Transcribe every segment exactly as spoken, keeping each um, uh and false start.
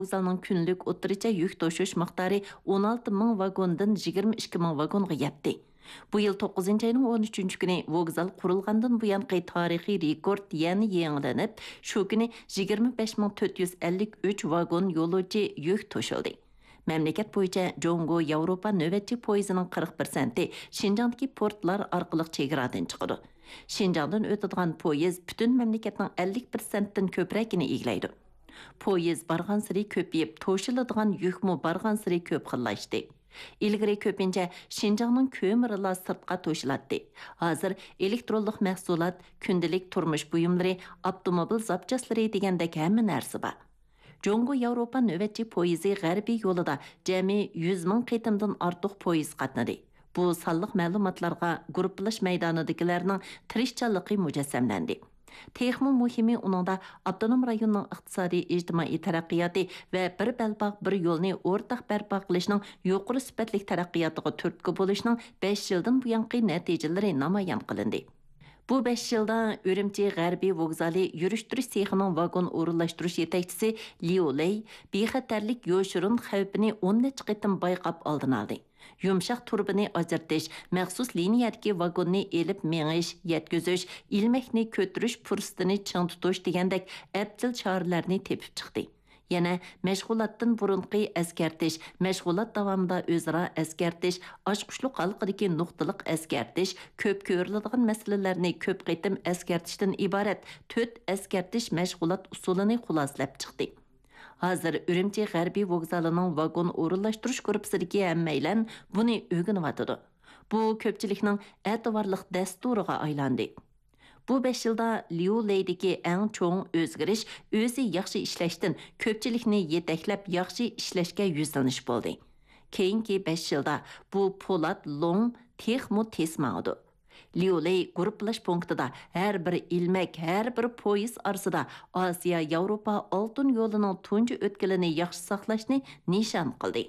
Vokzalning kunlik o'tiricha yuk to'shish miqdori o'n olti ming vagondan yigirma ikki ming vagonga yetdi. Bu yil to'qqizinchi ayning o'n uchinchi kuni vokzal qurilgandan buyanqi tarixiy rekord yana yangilanib, shu kuni yigirma besh ming to'rt yuz ellik uch vagon yo'lovchi yuk to'shildi. Memleket bo'yicha Jongo Yevropa növbetçi poyizining qirq prosenti Şinjandagi portlar orqali chegaradan chiqadi. Şinjanddan o'tadigan poyiz butun mamlakatning ellik prosentdan ko'pragini eglaydi. Poyiz bargan siri ko'payib, to'shiladigan yukmu bargan siri ko'p xillashdi. Ilgari ko'pincha Şinjandning ko'mirlar sirtqa to'shiladi. Hozir elektronlik mahsulot, kundalik turmush buyumlari, avtomobil zapchaslari degandek hamma narsa bor. Jongo Yevropa növbetçi poyizi g'arbiy yo'lida jami yuz ming qitimdan ortiq poyiz qatnadi. Bu sonliq ma'lumotlarga guruhlash maydonidagilarning tirishchanligi mujassamlandi. Texmi muhimi uningda avtonom rayonning iqtisodiy ijtimoiy taraqqiyoti va bir balbaq bir yo'lni o'rtaq barpo qilishning yuqori sifatli taraqqiyotiga turtki bo'lishning besh yildan buyangi natijalari namoyon qilindi. Bu besh yilda Ürümçi G'arbiy vokzali yurishtirish sexining vagon o'rinlashtirish yetakchisi Liu Lei bexatarlik yo'shirin xavfini o'n necha qitim bayqab oldin oldi. Yumshoq turbini ajratish, maxsus liniyadagi vagonni elib mengish, yetkazish, ilmakni ko'tirish fursatini ching tutish degandek abdil choralarni tepib chiqdi. Yana mashg'ulotdan burunqi askartish, mashg'ulot davomida o'zaro askartish, oshqushliq halqidagi nuqtaliq askartish, ko'p ko'riladigan masalalarni ko'p qitim askartishdan iborat to'rt askartish mashg'ulot usulini xulosalab chiqdi. Hozir Ürümçi G'arbiy vokzalining vagon o'rinlashtirish korpusidagi hammaylar buni o'rganyotdi. Bu ko'pchilikning e'tiborli dasturiga aylandi. Bu besh yilda Liu Lei'dagi eng cho'ng o'zgarish o'zi yaxshi ishlashdan ko'pchilikni yetaklab yaxshi ishlashga yuzlanish bo'ldi. Keyingi besh yilda bu Polat Long texmu tesmadi. Liu Lei guruhlash punktida har bir ilmek, har bir poyiz orasida Osiyo Yevropa oltin yo'lining tunji o'tkilini yaxshi saqlashni nishon qildi.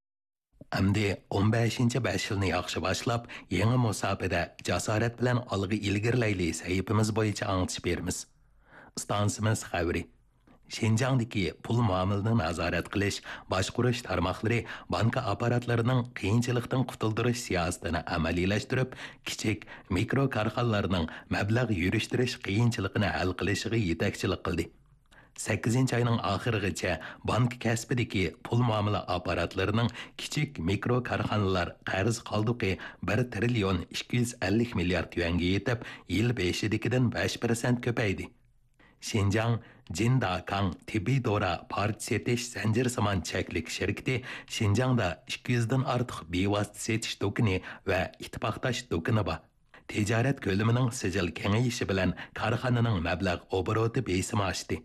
Әмді o'n beshinchi besh yilni yaxshi boshlab, yangi musofada jasorat bilan olg'a ilgirlayli sahifamiz bo'yicha anglitib beramiz. Stansimiz xabari. Şinjandagi pul muomalini nazorat qilish, boshqarish tarmoqlari banka apparatlarining qiyinchilikdan qutuldirish siyosatini amaliylashtirib, kichik mikro korxonalarning mablag' yurishtirish qiyinchiligini hal qilishiga yetakchilik qildi. sakkizinchi ayning oxirigacha bank kasbidagi pul muomala apparatlarining kichik mikro korxonalar qarz qoldiqi bir trillion ikki yuz ellik milliard yuanga yetib, yil beshidagidan besh prosent ko'paydi. Şinjan Jindakang tibbiy dora partiya setish zanjirsimon cheklik shirkati Şinjanda ikki yuzdan ortiq bevosita setish do'koni va ittifoqdosh do'koni bor. Tijorat ko'lamining sijil kengayishi bilan korxonaning mablag' obroti besimi oshdi.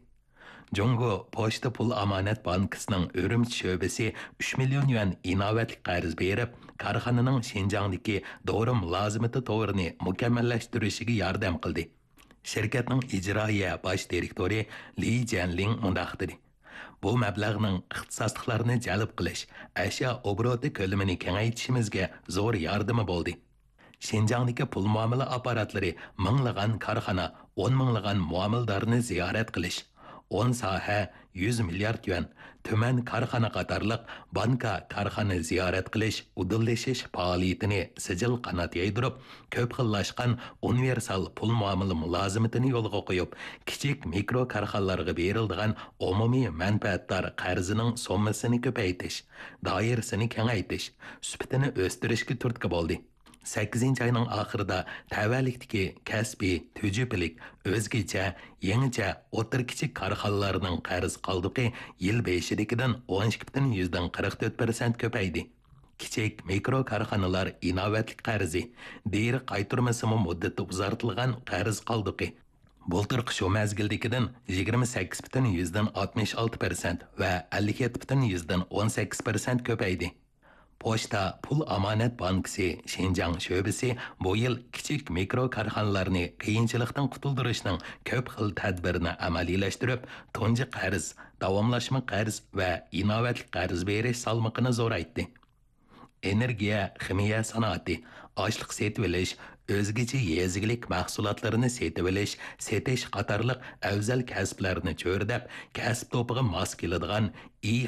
Jongo Pochta Pul Amanat Bankisining Ürümçi sho'basi uch million yuan inovatli qarz berib, korxonaning Şinjandagi dori mulozimati to'g'rini mukammallashtirishiga yordam qildi. Şirketning ijroiya bosh direktori Li Jianling mundaq dedi. Bu mablag'ning ixtisosliklarni jalb qilish, ashyo obroti ko'lamini kengaytirishimizga zo'r yordami bo'ldi. Şinjandagi pul muomala apparatlari minglagan korxona, o'n minglagan muomildorni ziyorat qilish, o'n soha yuz milliard yuan, tuman korxona qatorliq banka korxona ziyorat qilish, udillashish faoliyatini sijil qanot yaydirib, ko'p xillashgan universal pul muomala mulozimatini yo'lga qo'yib, kichik mikro korxonalarga beriladigan umumiy manfaatdor qarzining sommasini ko'paytirish, doirasini kengaytirish, sifatini o'stirishga turtki bo'ldi. sakkizinchi ayning oxirida tavallikdagi kasbiy, tujublik, o'zgacha, yangicha, o'tir kichik korxonalarning qarz qoldiqi yil beshidagidan o'n ikki butun yuzdan qirq to'rt prosent ko'paydi. Kichik mikro korxonalar inovatli qarzi, deyri qaytarmasimi muddati uzartilgan qarz qoldiqi Bulturqi shu mazgildagidan yigirma sakkiz butun yuzdan oltmish olti prosent va ellik yetti butun yuzdan o'n sakkiz prosent ko'paydi. Pochta Pul Amanat Bankisi Şinjan sho'basi bu yil kichik mikro korxonalarni qiyinchilikdan qutuldirishning ko'p xil tadbirini amaliylashtirib, tunji qarz, davomlashma qarz va inovatli qarz berish salmoqini zo'raytdi. energiya, ximiya sanoati, oshliq setib olish, o'zgacha yezgilik mahsulotlarini setib olish, setish qatorliq afzal kasblarni cho'rdab, kasb to'piga mos keladigan